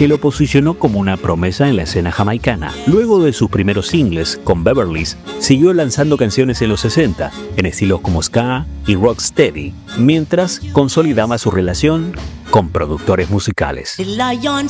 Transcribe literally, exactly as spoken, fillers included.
que lo posicionó como una promesa en la escena jamaicana. Luego de sus primeros singles con Beverly's, siguió lanzando canciones en los sesenta, en estilos como ska y rocksteady, mientras consolidaba su relación con productores musicales. The lion